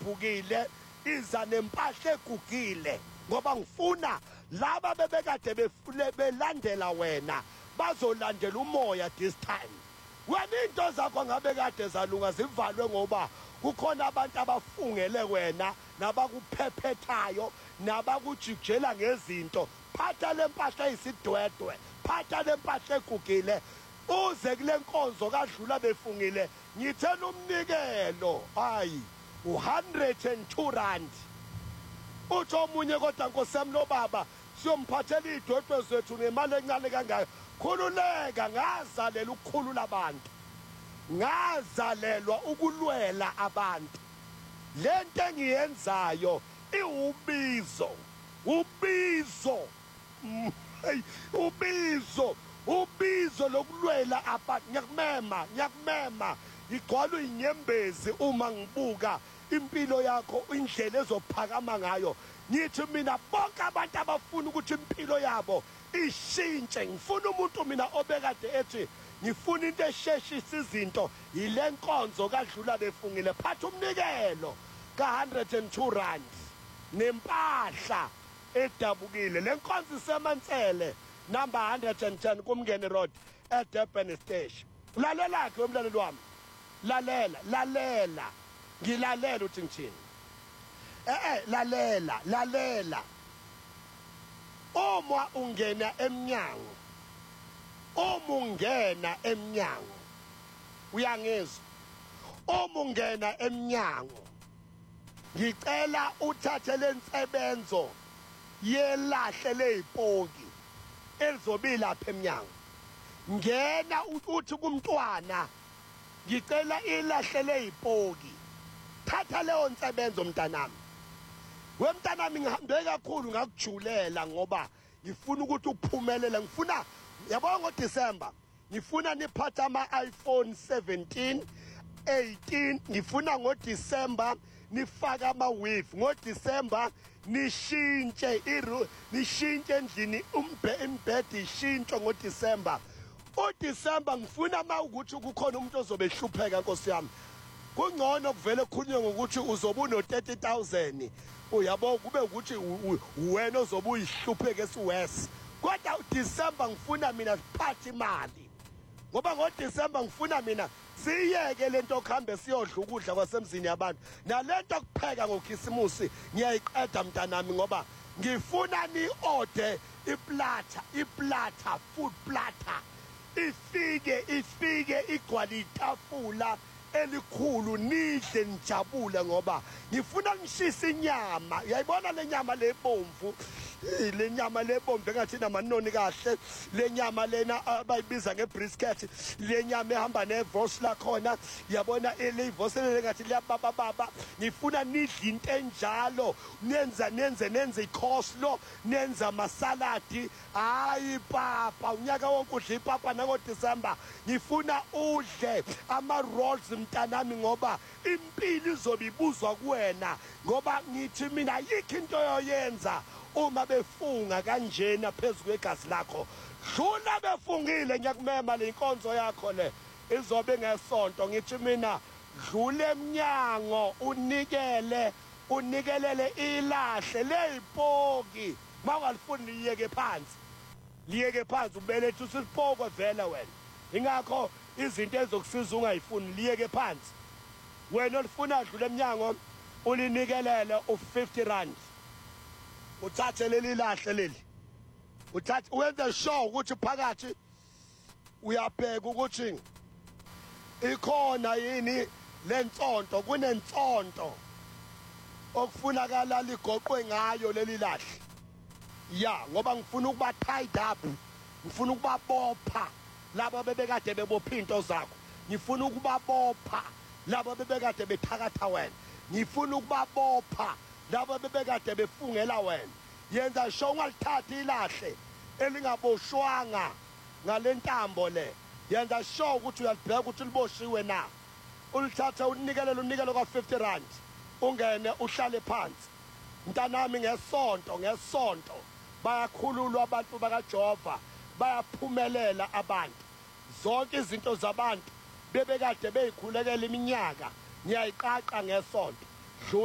edabukile iza nempahla egugile ngoba ngifuna laba bebekade befule belandela wena bazolandela umoya this time. Wena into zakho ngabe kade zalunga zivalwe ngoba kukhona abantu abafungele wena nabakuphephethayo nabakujikjela ngezinto. Phatha lempahla isidwedwe, phatha lempahla egugile uze kule nkonzo kadlula befungile ngithena umnikelo hayi u102 rand. Uthi omunye kodwa nkosami lo baba siyomphathela idwedwe zethu ngemali encane kangayo. Khululeka, ngazalela ukukhulula abantu, ngazalelwa ukulwela abantu. Lento engiyenzayo iwubizo, ubizo lokulwela abantu. Ngiyakumema igcwala inyembezi uma ngibuka impilo yakho indlela ezophakama ngayo. Ngithi mina bonke abantu abafuna ukuthi impilo yabo ishintshe, ngifuna umuntu mina obekade ethi ngifuna into esheshisa izinto, ile nkonzo kadlula befungile. Phatha umnikelo ka102 rand nempahla edabukile. Le nkonzo isemansele number 110 kuMngeni Road eDurban Station. Lalela ke umlaleli wami, lalela ngilalela uthi ngithini. Lalela uma ungena emnyango uyangizwa, uma ungena emnyango ngicela uthathe lensebenzo yelahle lezipoki elizobila lapha emnyango. Ngena uthi kumntwana ngicela ilahle lezipoki. Thatha leyo nsebenzo mntanami. Wemntanami ngihambe kakhulu ngakujulela ngoba ngifuna ukuthi uphumelele. Ngifuna yabona ngoDisemba ngifuna niphatha ama-iPhone 17, 18. Ngifuna ngoDisemba nifaka ama-wave. ngoDisemba nishintshe endlini imbhedi ishintshe ngoDisemba. uDisemba ngifuna mawukuthi kukhona umuntu ozobe ehlupheka Nkosi yami. Kungcono kuvele khulunywe ngokuthi uzobe uno30,000 uyabo kube ukuthi wena ozobe uyihlupheke esiwesi. Kodwa uDisemba ngifuna mina siphathe imali. Ngoba ngoDisemba ngifuna mina siyeke lento okuhambe siyodla ukudla kwasemzini yabantu. Nalento okupheka ngoKhisimusi ngiyayiqeda mntanami ngoba ngifuna ni-order iplata food platter. Ifike igcwala itafula elikhulu nidle nijabule ngoba ngifuna ngishisa inyama. Uyayibona le nyama lebomvu, le nyama lebomvu engathi namanoni kahle, le nyama lena abayibiza ngebrisket, le nyama ehamba nevos la khona. Yabona le vos engathi liyababa. Ngifuna nidle into enjalo, nenze icoleslaw, nenza masaladi. Hayi papa, unyaka wonke udla ipapa nangoDisemba. Ngifuna udle ama-rolls mntanami ngoba impilo izobe ibuzwa kuwena. Ngoba ngithi mina yikho into yoyenza uma befunga kanjena phezu kwegazi lakho. Dlula befungile, ngiyakumema le nkonzo yakho le izobe ngesonto. Ngithi mina dlula emnyango unikelele ilahle lezipoki. Mawungalifuni liyeke phansi ubelethe usipoko vele wena. Ingakho izinto ezokusiza ungayifuni liyeke phansi. Wena olifuna dlula emnyango ulinikelele u50 rand. Uthathe leli lahle leli. Wenze sure ukuthi phakathi uyabheka ukuthi ikhona yini lensonto. Kunensonto okufunakala ligoqwe ngayo leli lahle. Ngoba ngifuna ukuba tied up, ngifuna ukubabopha laba bebekade bebopha into zakho. Ngifuna ukubabopha laba bebekade bethakatha wena. Ngifuna ukubabopha laba bebekade befungela wena. Yenza sure ungalithathi ilahle elingaboshwanga ngalentambo le. Yenza sure ukuthi uyalibheka ukuthi liboshiwe na. Ulithatha unikelo ka50 rand. Ungene uhlale phansi. Mntanami ngesonto bayakhululwa abantu bakaJehova, bayaphumelela abantu. Zonke izinto zabantu bebekade beyikhulekela iminyaka ngiyayiqaqa ngesonto.